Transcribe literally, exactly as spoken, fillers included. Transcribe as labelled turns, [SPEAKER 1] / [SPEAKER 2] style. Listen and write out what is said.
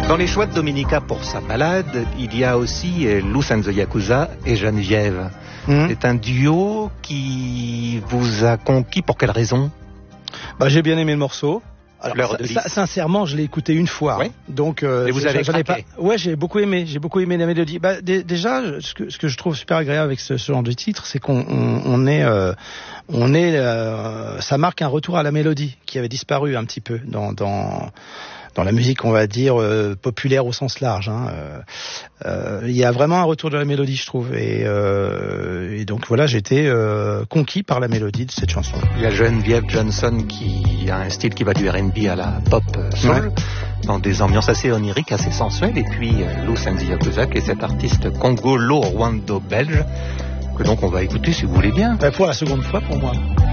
[SPEAKER 1] Dans les choix de Dominica pour sa balade, il y a aussi Luz and the Yakuza et Geneviève. Mmh. C'est un duo qui vous a conquis pour quelle raison ?
[SPEAKER 2] Bah, j'ai bien aimé le morceau. Alors, ça, sincèrement, je l'ai écouté une fois.
[SPEAKER 1] Ouais.
[SPEAKER 2] Donc, euh,
[SPEAKER 1] et vous avez
[SPEAKER 2] j'en ai pas.
[SPEAKER 1] craqué.
[SPEAKER 2] Ouais, j'ai beaucoup aimé. J'ai beaucoup aimé la mélodie. Bah, d- déjà, ce que, ce que je trouve super agréable avec ce, ce genre de titre, c'est qu'on on, on est, euh, on est, euh, ça marque un retour à la mélodie qui avait disparu un petit peu dans, dans, dans la musique, on va dire euh, populaire au sens large. Hein. Euh, euh, il y a vraiment un retour de la mélodie, je trouve. Et, euh, et donc voilà, j'étais euh, conquis par la mélodie de cette chanson.
[SPEAKER 1] Il y a Geneviève Johnson qui a un style qui va du R and B à la pop soul, ouais. Dans des ambiances assez oniriques, assez sensuelles. Et puis euh, Luz and the Yakuza, qui est cet artiste congolo-rwando-belge que donc on va écouter si vous voulez bien.
[SPEAKER 2] Bah, pour la seconde fois pour moi.